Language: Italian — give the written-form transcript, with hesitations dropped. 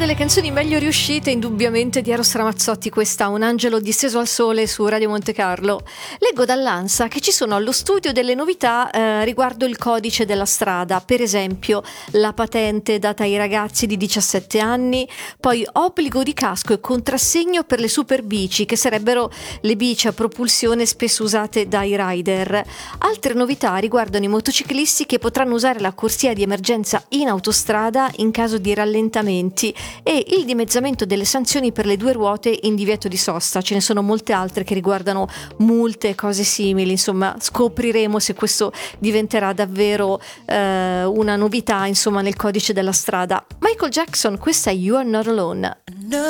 delle canzoni meglio riuscite indubbiamente di Eros Ramazzotti, questa Un angelo disteso al sole su Radio Monte Carlo. Leggo dall'ANSA che ci sono allo studio delle novità riguardo il codice della strada, per esempio la patente data ai ragazzi di 17 anni, poi obbligo di casco e contrassegno per le superbici, che sarebbero le bici a propulsione spesso usate dai rider. Altre novità riguardano i motociclisti che potranno usare la corsia di emergenza in autostrada in caso di rallentamenti e il dimezzamento delle sanzioni per le due ruote in divieto di sosta. Ce ne sono molte altre che riguardano multe, cose simili, insomma scopriremo se questo diventerà davvero una novità, insomma, nel codice della strada. Michael Jackson, questa è You Are Not Alone.